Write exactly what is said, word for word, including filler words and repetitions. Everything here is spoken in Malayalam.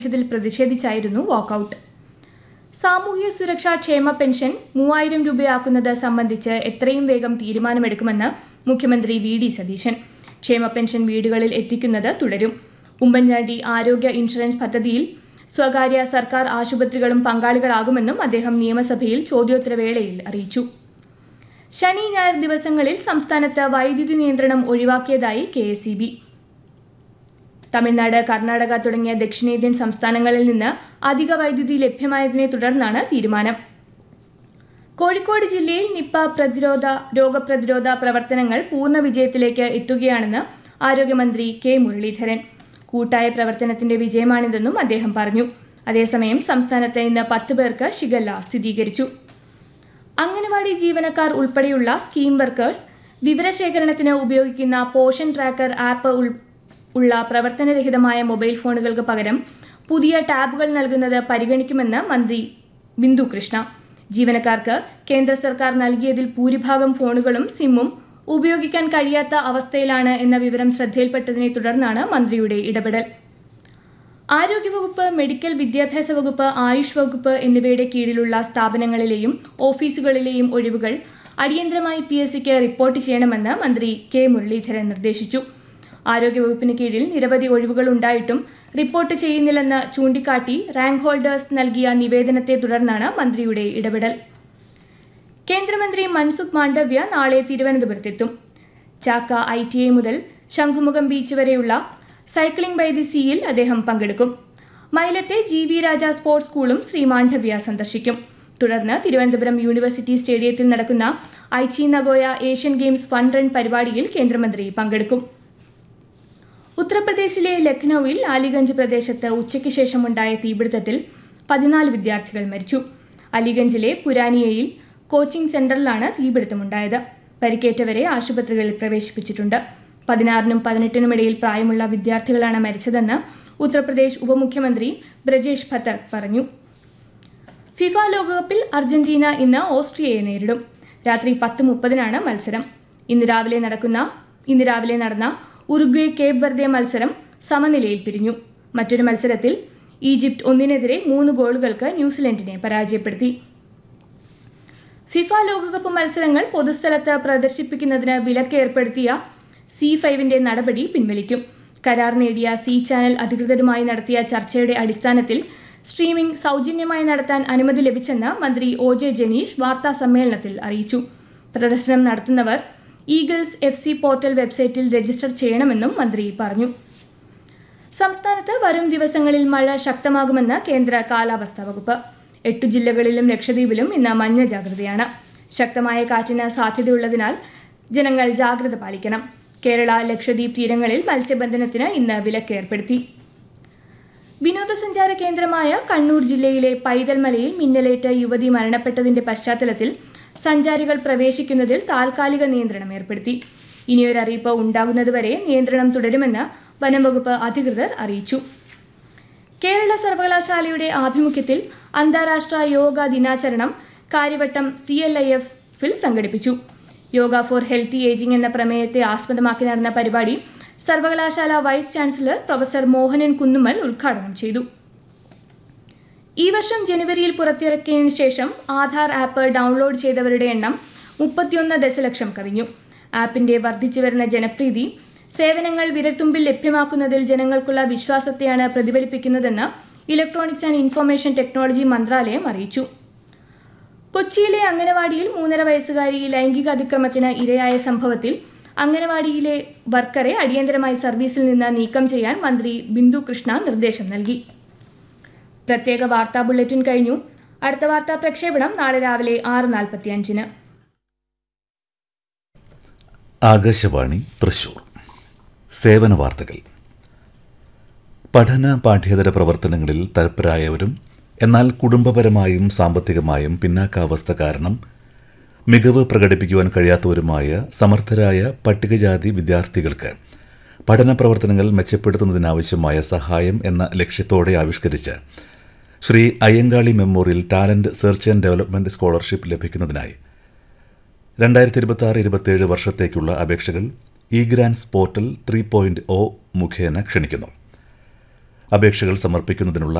ിൽ പ്രതിഷേധിച്ചായിരുന്നു വാക്കൌട്ട്. സാമൂഹ്യ സുരക്ഷാ ക്ഷേമ പെൻഷൻ മൂവായിരം രൂപയാക്കുന്നത് സംബന്ധിച്ച് എത്രയും വേഗം തീരുമാനമെടുക്കുമെന്ന് മുഖ്യമന്ത്രി വി ഡി സതീശൻ. ക്ഷേമ പെൻഷൻ വീടുകളിൽ എത്തിക്കുന്നത് തുടരും. ഉമ്മൻചാണ്ടി ആരോഗ്യ ഇൻഷുറൻസ് പദ്ധതിയിൽ സ്വകാര്യ സർക്കാർ ആശുപത്രികളും പങ്കാളികളാകുമെന്നും അദ്ദേഹം നിയമസഭയിൽ ചോദ്യോത്തരവേളയിൽ അറിയിച്ചു. ശനി ഞായർ ദിവസങ്ങളിൽ സംസ്ഥാനത്ത് വൈദ്യുതി നിയന്ത്രണം ഒഴിവാക്കിയതായി K S E B. Tamil Nadu, Karnataka തുടങ്ങിയ ദക്ഷിണേന്ത്യൻ സംസ്ഥാനങ്ങളിൽ നിന്ന് അധിക വൈദ്യുതി ലഭ്യമായതിനെ തുടർന്നാണ് തീരുമാനം. കോഴിക്കോട് ജില്ലയിൽ നിപ്പ പ്രതിരോധ രോഗപ്രതിരോധ പ്രവർത്തനങ്ങൾ പൂർണ്ണ വിജയത്തിലേക്ക് എത്തുകയാണെന്ന് ആരോഗ്യമന്ത്രി കെ മുരളീധരൻ. കൂട്ടായ പ്രവർത്തനത്തിന്റെ വിജയമാണിതെന്നും അദ്ദേഹം പറഞ്ഞു. അതേസമയം സംസ്ഥാനത്ത് ഇന്ന് പത്ത് പേർക്ക് ഷിഗല്ല സ്ഥിരീകരിച്ചു. അംഗനവാടി ജീവനക്കാർ ഉൾപ്പെടെയുള്ള സ്കീം വർക്കേഴ്സ് വിവരശേഖരണത്തിന് ഉപയോഗിക്കുന്ന പോഷൻ ട്രാക്കർ ആപ്പ് ഉള്ള പ്രവർത്തനരഹിതമായ മൊബൈൽ ഫോണുകൾക്ക് പകരം പുതിയ ടാബുകൾ നൽകുന്നത് പരിഗണിക്കുമെന്ന് മന്ത്രി ബിന്ദു കൃഷ്ണ. ജീവനക്കാർക്ക് കേന്ദ്ര സർക്കാർ നൽകിയതിൽ ഭൂരിഭാഗം ഫോണുകളും സിമ്മും ഉപയോഗിക്കാൻ കഴിയാത്ത അവസ്ഥയിലാണ് എന്ന വിവരം ശ്രദ്ധയിൽപ്പെട്ടതിനെ തുടർന്നാണ് മന്ത്രിയുടെ ഇടപെടൽ. ആരോഗ്യവകുപ്പ്, മെഡിക്കൽ വിദ്യാഭ്യാസ വകുപ്പ്, ആയുഷ് വകുപ്പ് എന്നിവയുടെ കീഴിലുള്ള സ്ഥാപനങ്ങളിലെയും ഓഫീസുകളിലെയും ഒഴിവുകൾ അടിയന്തരമായി പി എസ് സിക്ക് റിപ്പോർട്ട് ചെയ്യണമെന്ന് മന്ത്രി കെ മുരളീധരൻ നിർദ്ദേശിച്ചു. ആരോഗ്യവകുപ്പിന് കീഴിൽ നിരവധി ഒഴിവുകൾ ഉണ്ടായിട്ടും റിപ്പോർട്ട് ചെയ്യുന്നില്ലെന്ന് ചൂണ്ടിക്കാട്ടി റാങ്ക് ഹോൾഡേഴ്സ് നൽകിയ നിവേദനത്തെ തുടർന്നാണ് മന്ത്രിയുടെ ഇടപെടൽ. കേന്ദ്രമന്ത്രി മൻസുഖ് മാണ്ഡവ്യ നാളെ തിരുവനന്തപുരത്തെത്തും. ചാക്ക ഐ ടി ഐ മുതൽ ശംഖുമുഖം ബീച്ച് വരെയുള്ള സൈക്ലിംഗ് ബൈ ദി സീയിൽ അദ്ദേഹം പങ്കെടുക്കും. മൈലത്തെ ജി വി രാജ സ്പോർട്സ് സ്കൂളും ശ്രീ മാണ്ഡവ്യ സന്ദർശിക്കും. തുടർന്ന് തിരുവനന്തപുരം യൂണിവേഴ്സിറ്റി സ്റ്റേഡിയത്തിൽ നടക്കുന്ന Aichi Nagoya Asian games fun run പരിപാടിയിൽ കേന്ദ്രമന്ത്രി പങ്കെടുക്കും. ഉത്തർപ്രദേശിലെ ലക്നൌവിൽ അലിഗഞ്ച് പ്രദേശത്ത് ഉച്ചയ്ക്ക് ശേഷമുണ്ടായ തീപിടുത്തത്തിൽ പതിനാല് വിദ്യാർത്ഥികൾ മരിച്ചു. അലിഗഞ്ചിലെ പുരാനിയയിൽ കോച്ചിംഗ് സെന്ററിലാണ് തീപിടുത്തമുണ്ടായത്. പരിക്കേറ്റവരെ ആശുപത്രികളിൽ പ്രവേശിപ്പിച്ചിട്ടുണ്ട്. പതിനാറിനും പതിനെട്ടിനുമിടയിൽ പ്രായമുള്ള വിദ്യാർത്ഥികളാണ് മരിച്ചതെന്ന് ഉത്തർപ്രദേശ് ഉപമുഖ്യമന്ത്രി ബ്രജേഷ് ഭത്തക് പറഞ്ഞു. ഫിഫ ലോകകപ്പിൽ അർജന്റീന ഇന്ന് ഓസ്ട്രിയയെ നേരിടും. രാത്രി പത്ത് മുപ്പതിനാണ് മത്സരം. ഇന്ന് രാവിലെ നടക്കുന്ന ഇന്ന് രാവിലെ നടന്ന ഉറുഗ്വേ കേപ്പ് വെർദെ മത്സരം സമനിലയിൽ പിരിഞ്ഞു. മറ്റൊരു മത്സരത്തിൽ ഈജിപ്ത് ഒന്നിനെതിരെ മൂന്ന് ഗോളുകൾക്ക് ന്യൂസിലൻഡിനെ പരാജയപ്പെടുത്തി. ഫിഫ ലോകകപ്പ് മത്സരങ്ങൾ പൊതുസ്ഥലത്ത് പ്രദർശിപ്പിക്കുന്നതിന് വിലക്ക് ഏർപ്പെടുത്തിയ സി ഫൈവിന്റെ നടപടി പിൻവലിക്കും. കരാർ നേടിയ സി ചാനൽ അധികൃതരുമായി നടത്തിയ ചർച്ചയുടെ അടിസ്ഥാനത്തിൽ സ്ട്രീമിംഗ് സൗജന്യമായി നടത്താൻ അനുമതി ലഭിച്ചെന്ന് മന്ത്രി ഒ ജെ ജനീഷ് വാർത്താ സമ്മേളനത്തിൽ അറിയിച്ചു. പ്രദർശനം നടത്തുന്നവർ ഈഗിൾസ് എഫ് സി പോർട്ടൽ വെബ്സൈറ്റിൽ രജിസ്റ്റർ ചെയ്യണമെന്നും മന്ത്രി പറഞ്ഞു. സംസ്ഥാനത്ത് വരും ദിവസങ്ങളിൽ മഴ ശക്തമാകുമെന്ന് കേന്ദ്ര കാലാവസ്ഥാ വകുപ്പ്. എട്ടു ജില്ലകളിലും ലക്ഷദ്വീപിലും ഇന്ന് മഞ്ഞ ജാഗ്രതയാണ്. ശക്തമായ കാറ്റിന് സാധ്യതയുള്ളതിനാൽ ജനങ്ങൾ ജാഗ്രത പാലിക്കണം. കേരള, ലക്ഷദ്വീപ് തീരങ്ങളിൽ മത്സ്യബന്ധനത്തിന് ഇന്ന് വിലക്ക് ഏർപ്പെടുത്തി. വിനോദസഞ്ചാര കേന്ദ്രമായ കണ്ണൂർ ജില്ലയിലെ പൈതൽമലയിൽ മിന്നലേറ്റ് യുവതി മരണപ്പെട്ടതിന്റെ പശ്ചാത്തലത്തിൽ സഞ്ചാരികൾ പ്രവേശിക്കുന്നതിൽ താൽക്കാലിക നിയന്ത്രണം ഏർപ്പെടുത്തി. ഇനിയൊരറിയിപ്പ് ഉണ്ടാകുന്നതുവരെ നിയന്ത്രണം തുടരുമെന്ന് വനംവകുപ്പ് അധികൃതർ അറിയിച്ചു. കേരള സർവകലാശാലയുടെ ആഭിമുഖ്യത്തിൽ അന്താരാഷ്ട്ര യോഗ ദിനാചരണം കാര്യവട്ടം സി എൽ ഐ എഫിൽ സംഘടിപ്പിച്ചു. യോഗ ഫോർ ഹെൽത്തി ഏജിംഗ് എന്ന പ്രമേയത്തെ ആസ്പദമാക്കി നടന്ന പരിപാടി സർവകലാശാല vice chancellor professor Mohanan Kunnummal ഉദ്ഘാടനം ചെയ്തു. ഈ വർഷം ജനുവരിയിൽ പുറത്തിറക്കിയതിനു ശേഷം ആധാർ ആപ്പ് ഡൗൺലോഡ് ചെയ്തവരുടെ എണ്ണം മുപ്പത്തിയൊന്ന് ദശലക്ഷം കവിഞ്ഞു. ആപ്പിന്റെ വർദ്ധിച്ചുവരുന്ന ജനപ്രീതി സേവനങ്ങൾ വിരൽത്തുമ്പിൽ ലഭ്യമാക്കുന്നതിൽ ജനങ്ങൾക്കുള്ള വിശ്വാസത്തെയാണ് പ്രതിഫലിപ്പിക്കുന്നതെന്ന് ഇലക്ട്രോണിക്സ് ആൻഡ് ഇൻഫർമേഷൻ ടെക്നോളജി മന്ത്രാലയം അറിയിച്ചു. കൊച്ചിയിലെ അംഗനവാടിയിൽ മൂന്നര വയസ്സുകാരി ലൈംഗിക അതിക്രമത്തിന് ഇരയായ സംഭവത്തിൽ അംഗനവാടിയിലെ വർക്കറെ അടിയന്തരമായി സർവീസിൽ നിന്ന് നീക്കം ചെയ്യാൻ മന്ത്രി ബിന്ദു കൃഷ്ണ നിർദ്ദേശം നൽകി. പ്രത്യേക വാർത്താ ബുള്ളറ്റിൻ കഴിഞ്ഞു. അടുത്ത വാർത്താ പ്രക്ഷേപണം നാളെ രാവിലെ ആറ് നാൽപ്പത്തി അഞ്ചിന്. ആകാശവാണി തൃശൂർ. സേവന വാർത്തകൾ. പഠന പാഠ്യേതര പ്രവർത്തനങ്ങളിൽ തൽപരരായവരും എന്നാൽ കുടുംബപരമായും സാമ്പത്തികമായും പിന്നാക്കാവസ്ഥ കാരണം മികവ് പ്രകടിപ്പിക്കുവാൻ കഴിയാത്തവരുമായ സമർത്ഥരായ പട്ടികജാതി വിദ്യാർത്ഥികൾക്ക് പഠന പ്രവർത്തനങ്ങൾ മെച്ചപ്പെടുത്തുന്നതിനാവശ്യമായ സഹായം എന്ന ലക്ഷ്യത്തോടെ ആവിഷ്കരിച്ച Shri Ayyankali memorial talent search and development scholarship ലഭിക്കുന്നതിനായി രണ്ടായിരത്തി ഇരുപത്തി ആറ് ഇരുപത്തിയേഴ് വർഷത്തേക്കുള്ള അപേക്ഷകൾ E grants portal three point O മുഖേന ക്ഷണിക്കുന്നു. അപേക്ഷകൾ സമർപ്പിക്കുന്നതിനുള്ള